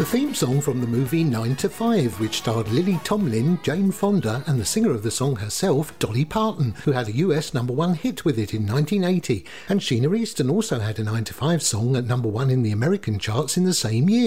The theme song from the movie 9 to 5, which starred Lily Tomlin, Jane Fonda and the singer of the song herself, Dolly Parton, who had a US #1 hit with it in 1980, and Sheena Easton also had a 9 to 5 song at #1 in the American charts in the same year.